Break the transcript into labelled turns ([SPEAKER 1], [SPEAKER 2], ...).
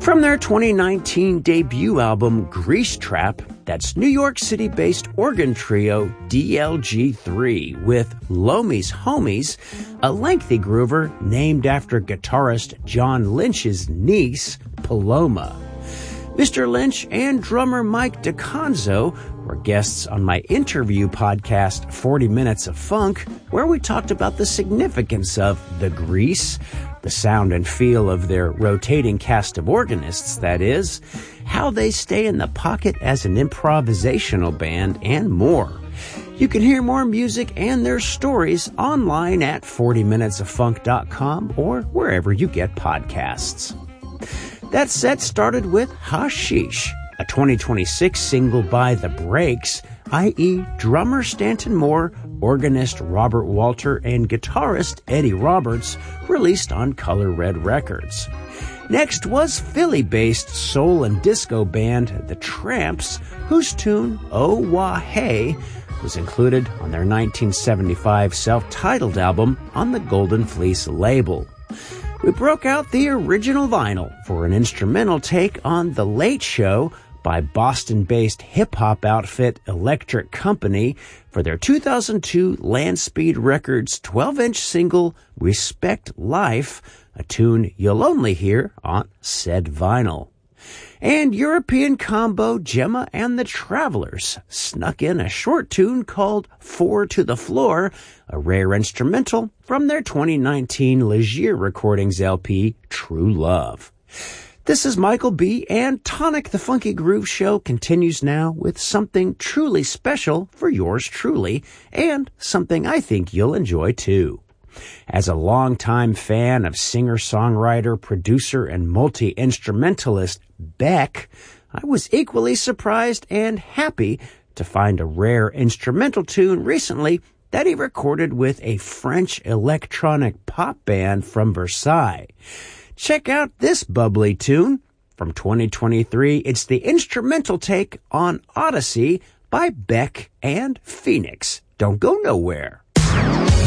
[SPEAKER 1] From their 2019 debut album, Grease Trap, that's New York City-based organ trio DLG3 with Lomi's Homies, a lengthy groover named after guitarist John Lynch's niece, Paloma. Mr. Lynch and drummer Mike DiConzo were guests on my interview podcast, 40 Minutes of Funk, where we talked about the significance of the Grease, the sound and feel of their rotating cast of organists, that is, how they stay in the pocket as an improvisational band, and more. You can hear more music and their stories online at 40minutesoffunk.com or wherever you get podcasts. That set started with Hashish, a 2026 single by The Breaks, i.e. drummer Stanton Moore, organist Robert Walter, and guitarist Eddie Roberts, released on Color Red Records. Next was Philly-based soul and disco band The Tramps, whose tune, Oh Wah Hey, was included on their 1975 self-titled album on the Golden Fleece label. We broke out the original vinyl for an instrumental take on The Late Show by Boston-based hip-hop outfit Electric Company for their 2002 Landspeed Records 12-inch single Respect Life, a tune you'll only hear on said vinyl. And European combo Gemma and the Travelers snuck in a short tune called Four to the Floor, a rare instrumental from their 2019 Legier Recordings LP, True Love. This is Michael B., and Tonic the Funky Groove Show continues now with something truly special for yours truly, and something I think you'll enjoy too. As a longtime fan of singer-songwriter, producer, and multi-instrumentalist Beck, I was equally surprised and happy to find a rare instrumental tune recently that he recorded with a French electronic pop band from Versailles. Check out this bubbly tune. From 2023, it's the instrumental take on Odyssey by Beck and Phoenix. Don't go nowhere.